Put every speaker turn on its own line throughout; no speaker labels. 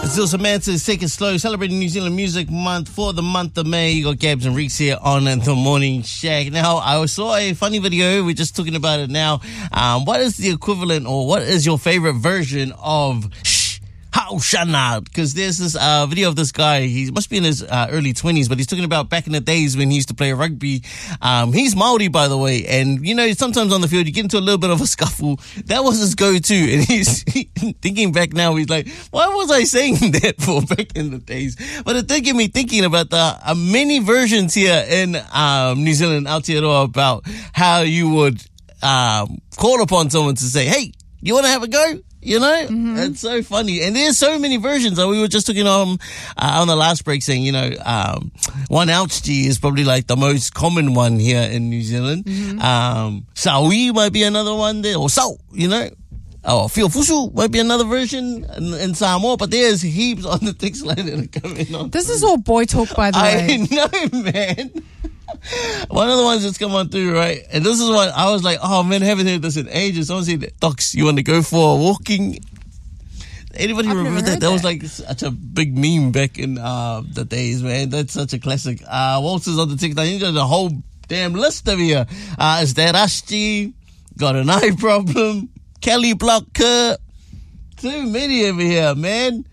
Still Samantha's Take It Slow, celebrating New Zealand Music Month for the month of May. You got Gabs and Reeks here on The Morning Shack. Now, I saw a funny video. We're just talking about it now. What is the equivalent, or what is your favorite version of How Shana? Because there's this video of this guy. He must be in his early 20s, but he's talking about back in the days when he used to play rugby. He's Maori, by the way, and you know, sometimes on the field you get into a little bit of a scuffle. That was his go-to, and he's thinking back now, he's like, why was I saying that for back in the days? But it did get me thinking about the many versions here in New Zealand, Aotearoa, about how you would call upon someone to say, hey, you want to have a go? You know, It's so funny. And there's so many versions. We were just talking on the last break saying, you know, one ouch G is probably like the most common one here in New Zealand. Saui might be another one there, or sau, you know. Oh, Fio Fusu might be another version in Samoa, but there's heaps on the text line that are coming on.
This is all boy talk, by the way.
I know, man. One of the ones that's come on through, right? And this is what I was like, oh man, I haven't heard this in ages. Someone said, Docs, you want to go for a walking? Anybody remember that? That was like such a big meme back in the days, man. That's such a classic. Walters on the TikTok. You got a whole damn list of here. Is that Ashti? Got an eye problem? Kelly Blocker? Too many over here, man.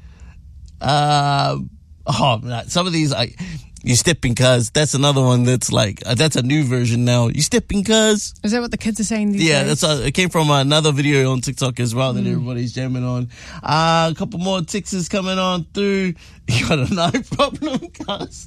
Some of these, you stepping cuz. That's another one that's like, that's a new version now. You stepping cuz.
Is that what the kids are saying these days?
Yeah, it came from another video on TikTok as well that everybody's jamming on. A couple more texts coming on through. You got an eye problem, cuz.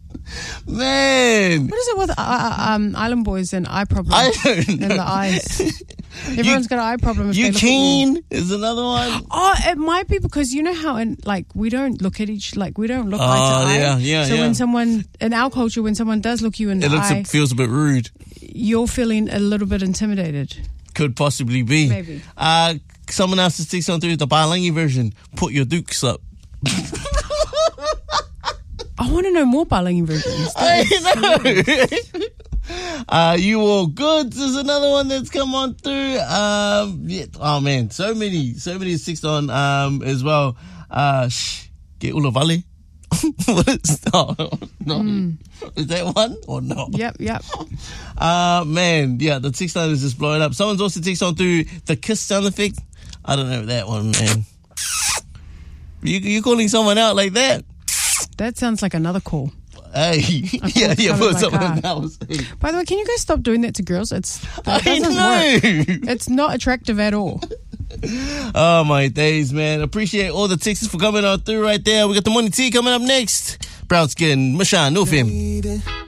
Man.
What is it with Island Boys and eye problems?
I don't know.
And the eyes. Everyone's got an eye problem.
Eugene is another one.
Oh, it might be because you know how we don't look at we don't look eye to eye.
Yeah.
So when someone, in our culture, when someone does look you in the eye,
it feels a bit rude.
You're feeling a little bit intimidated.
Could possibly be.
Maybe.
Someone else is texting on through the Palangi version. Put your dukes up.
I want to know more Palangi versions.
I know. You All Goods is another one that's come on through. Yeah. Oh man, so many six on as well. Get Ulavale. What is no. Is that one or no?
Yep.
Man, yeah, the text line is just blowing up. Someone's also texted on through the kiss sound effect. I don't know that one, man. You calling someone out like that?
That sounds like another call.
Hey, yeah, for someone else.
By the way, can you guys stop doing that to girls?
I know.
It's not attractive at all.
Oh my days, man. Appreciate all the texts for coming on through right there. We got the morning tea coming up next. Brown Skin, Mashan, no film.